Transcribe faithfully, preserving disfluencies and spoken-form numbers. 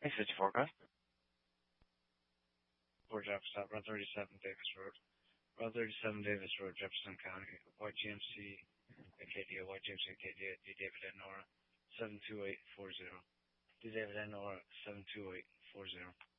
Hey, City Forecast. Four Jefferson stop, Route thirty-seven Davis Road. Route thirty-seven Davis Road, Jefferson County. Y G M C, A K D A, Y G M C, A K D A, D David and Nora, seven two eight four zero. D David and Nora, seven two eight four zero.